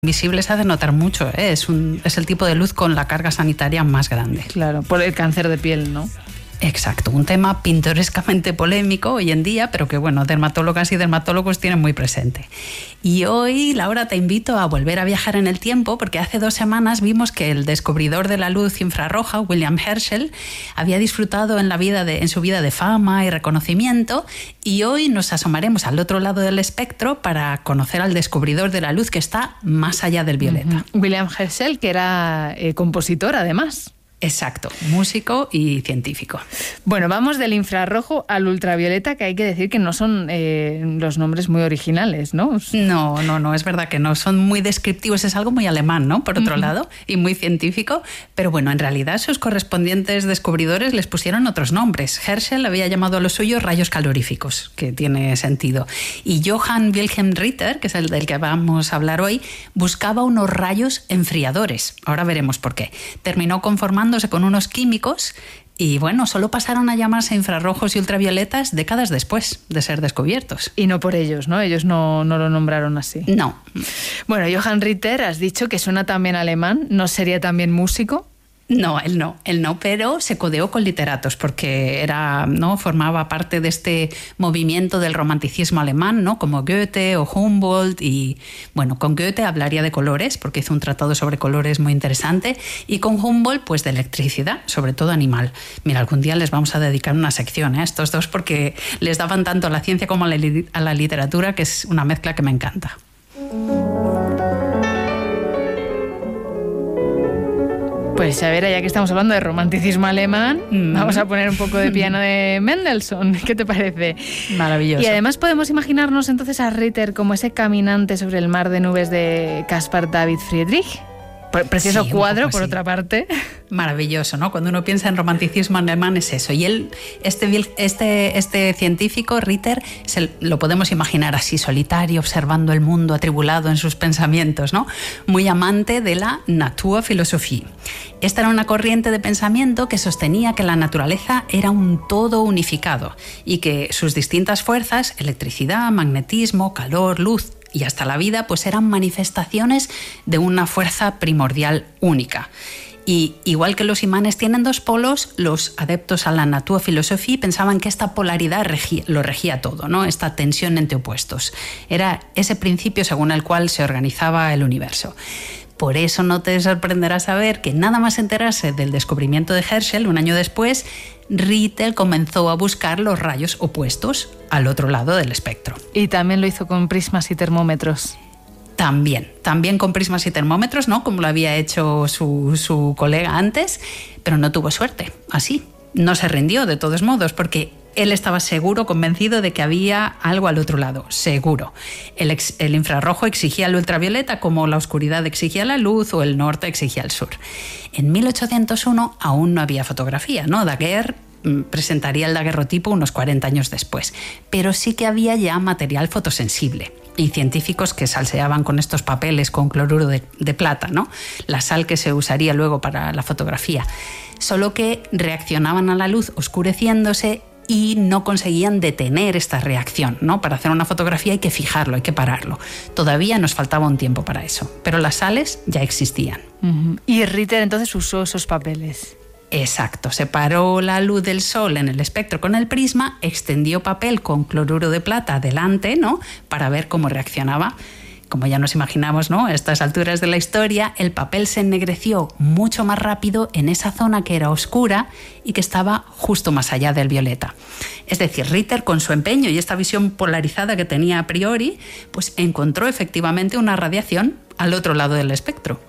Visible se hace notar mucho, ¿eh? Es el tipo de luz con la carga sanitaria más grande. Claro, por el cáncer de piel, ¿no? Exacto, un tema pintorescamente polémico hoy en día, pero que bueno, dermatólogas y dermatólogos tienen muy presente. Y hoy, Laura, te invito a volver a viajar en el tiempo, porque hace 2 semanas vimos que el descubridor de la luz infrarroja, William Herschel, había disfrutado en su vida de fama y reconocimiento, y hoy nos asomaremos al otro lado del espectro para conocer al descubridor de la luz que está más allá del violeta. William Herschel, que era compositor, además. Exacto, músico y científico. Bueno, vamos del infrarrojo al ultravioleta, que hay que decir que no son los nombres muy originales, ¿no? No, es verdad que no, son muy descriptivos, es algo muy alemán, ¿no? Por otro lado, y muy científico, pero bueno, en realidad sus correspondientes descubridores les pusieron otros nombres. Herschel había llamado a los suyos rayos caloríficos, que tiene sentido, y Johann Wilhelm Ritter, que es el del que vamos a hablar hoy, buscaba unos rayos enfriadores. Ahora veremos por qué. Terminó conformando con unos químicos y bueno, solo pasaron a llamarse infrarrojos y ultravioletas décadas después de ser descubiertos. Y no por ellos, ¿no? Ellos no lo nombraron así. No. Bueno, Johann Ritter, has dicho que suena también alemán, ¿no sería también músico? No, él no, pero se codeó con literatos porque formaba parte de este movimiento del romanticismo alemán, ¿no? Como Goethe o Humboldt, y bueno, con Goethe hablaría de colores porque hizo un tratado sobre colores muy interesante, y con Humboldt pues de electricidad, sobre todo animal. Mira, algún día les vamos a dedicar una sección a estos dos porque les daban tanto a la ciencia como a la literatura, que es una mezcla que me encanta. Pues a ver, ya que estamos hablando de romanticismo alemán, vamos a poner un poco de piano de Mendelssohn. ¿Qué te parece? Maravilloso. Y además podemos imaginarnos entonces a Ritter como ese caminante sobre el mar de nubes de Caspar David Friedrich. Precioso cuadro, por otra parte. Maravilloso, ¿no? Cuando uno piensa en romanticismo alemán es eso. Y él, este científico, Ritter, lo podemos imaginar así, solitario, observando el mundo, atribulado en sus pensamientos, ¿no? Muy amante de la Naturphilosophie. Esta era una corriente de pensamiento que sostenía que la naturaleza era un todo unificado y que sus distintas fuerzas, electricidad, magnetismo, calor, luz y hasta la vida, pues eran manifestaciones de una fuerza primordial única. Y igual que los imanes tienen 2 polos, los adeptos a la Naturphilosophie pensaban que esta polaridad lo regía todo, ¿no? Esta tensión entre opuestos. Era ese principio según el cual se organizaba el universo. Por eso no te sorprenderá saber que nada más enterarse del descubrimiento de Herschel, un año después, Ritter comenzó a buscar los rayos opuestos al otro lado del espectro. Y también lo hizo con prismas y termómetros. También con prismas y termómetros, ¿no? Como lo había hecho su colega antes, pero no tuvo suerte. Así, no se rindió de todos modos, porque él estaba seguro, convencido de que había algo al otro lado, seguro. El infrarrojo exigía el ultravioleta como la oscuridad exigía la luz o el norte exigía el sur. En 1801 aún no había fotografía, ¿no? Daguerre presentaría el daguerrotipo unos 40 años después, pero sí que había ya material fotosensible y científicos que salseaban con estos papeles con cloruro de plata, ¿no? La sal que se usaría luego para la fotografía. Solo que reaccionaban a la luz oscureciéndose y no conseguían detener esta reacción, ¿no? Para hacer una fotografía hay que fijarlo, hay que pararlo. Todavía nos faltaba un tiempo para eso, pero las sales ya existían. Y Ritter entonces usó esos papeles. Exacto, separó la luz del sol en el espectro con el prisma, extendió papel con cloruro de plata adelante, ¿no? Para ver cómo reaccionaba. Como ya nos imaginamos, ¿no? A estas alturas de la historia, el papel se ennegreció mucho más rápido en esa zona que era oscura y que estaba justo más allá del violeta. Es decir, Ritter, con su empeño y esta visión polarizada que tenía a priori, pues encontró efectivamente una radiación al otro lado del espectro.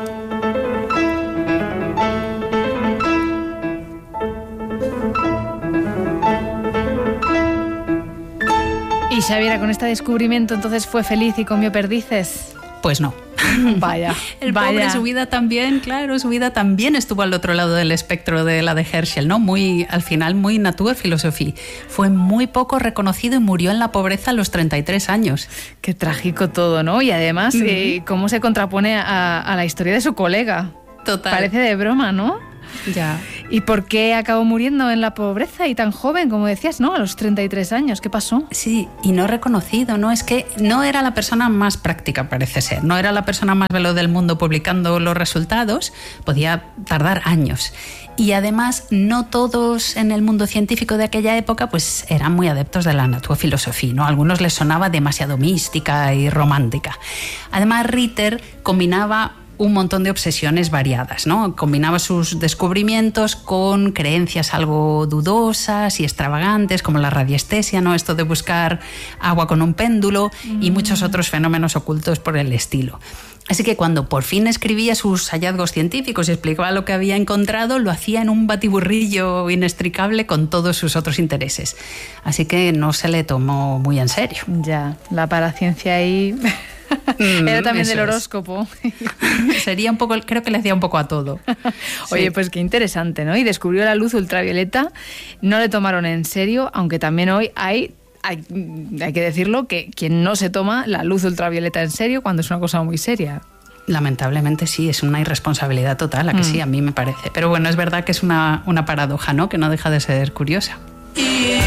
¿Y Xaviera, con este descubrimiento entonces fue feliz y comió perdices? Pues no. Vaya. Pobre, su vida también estuvo al otro lado del espectro de la de Herschel, ¿no? Al final muy Naturphilosophie. Fue muy poco reconocido y murió en la pobreza a los 33 años. Qué trágico todo, ¿no? Y además, cómo se contrapone a la historia de su colega. Total. Parece de broma, ¿no? Ya. ¿Y por qué acabó muriendo en la pobreza y tan joven, como decías, ¿no? A los 33 años, ¿qué pasó? Sí, y no reconocido, ¿no? Es que no era la persona más práctica, parece ser. No era la persona más veloz del mundo publicando los resultados. Podía tardar años. Y además, no todos en el mundo científico de aquella época pues eran muy adeptos de la naturfilosofía, ¿no? A algunos les sonaba demasiado mística y romántica. Además, Ritter combinaba un montón de obsesiones variadas, ¿no? Combinaba sus descubrimientos con creencias algo dudosas y extravagantes, como la radiestesia, ¿no? Esto de buscar agua con un péndulo y muchos otros fenómenos ocultos por el estilo. Así que cuando por fin escribía sus hallazgos científicos y explicaba lo que había encontrado, lo hacía en un batiburrillo inextricable con todos sus otros intereses. Así que no se le tomó muy en serio. Ya, la paraciencia ahí... Era también del horóscopo. Sería un poco, creo que le hacía un poco a todo. Oye, sí. Pues qué interesante, ¿no? Y descubrió la luz ultravioleta, no le tomaron en serio, aunque también hoy hay que decirlo, que quien no se toma la luz ultravioleta en serio cuando es una cosa muy seria. Lamentablemente sí, es una irresponsabilidad total, a que sí, a mí me parece. Pero bueno, es verdad que es una paradoja, ¿no? Que no deja de ser curiosa.